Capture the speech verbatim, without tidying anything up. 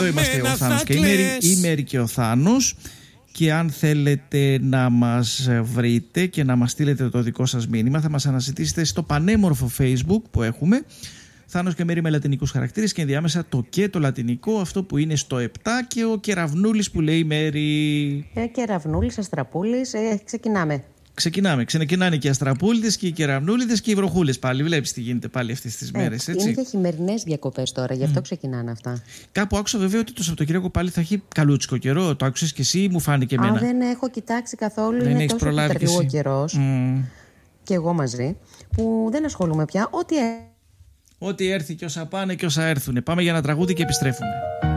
Είμαστε ο Θάνος και η Μέρη, η Μέρη και ο Θάνος. Και αν θέλετε να μας βρείτε και να μας στείλετε το δικό σας μήνυμα, θα μας αναζητήσετε στο πανέμορφο Facebook που έχουμε, Θάνος και Μέρη με λατινικούς χαρακτήρες, και ενδιάμεσα το και το λατινικό, αυτό που είναι στο επτά, και ο Κεραυνούλης που λέει Μέρη. Ε, Κεραυνούλης, Αστραπούλης, ε, ξεκινάμε. Ξεκινάμε. Ξεκινάνε και οι Αστραπούληδες και οι Κεραυνούληδες και οι Βροχούλες πάλι. Βλέπεις τι γίνεται πάλι αυτές τις μέρες, έτσι. Είναι και χειμερινές διακοπές τώρα, γι' αυτό mm. ξεκινάνε αυτά. Κάπου άκουσα βέβαια ότι το Σαββατοκύριακο πάλι θα έχει καλούτσικο καιρό. Το άκουσες και εσύ, μου φάνηκε εμένα. Α, δεν έχω κοιτάξει καθόλου. Δεν είναι έχεις τόσο προλάβει ο καιρός. Mm. Και εγώ μαζί, που δεν ασχολούμαι πια. Ό,τι, Ό,τι έρθει και όσα πάνε και όσα έρθουν. Πάμε για ένα τραγούδι και επιστρέφουμε.